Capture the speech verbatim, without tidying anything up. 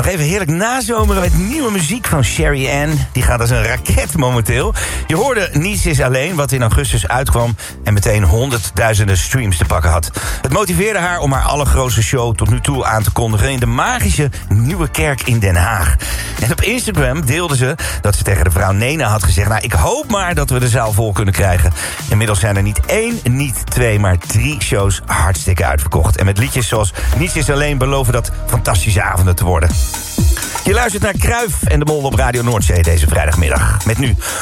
nog even heerlijk nazomeren met nieuwe muziek van Sherry Ann. Die gaat als een raket momenteel. Je hoorde Niets is alleen, wat in augustus uitkwam en meteen honderdduizenden streams te pakken had. Het motiveerde haar om haar allergrootste show tot nu toe aan te kondigen in de magische Nieuwe Kerk in Den Haag. En op Instagram deelde ze dat ze tegen de vrouw Nena had gezegd: nou, ik hoop maar dat we de zaal vol kunnen krijgen. Inmiddels zijn er niet één, niet twee, maar drie shows hartstikke uitverkocht. En met liedjes zoals Niets is alleen beloven dat fantastische avonden te worden. Je luistert naar Kruif en de Mol op Radio Noordzee deze vrijdagmiddag. Met nu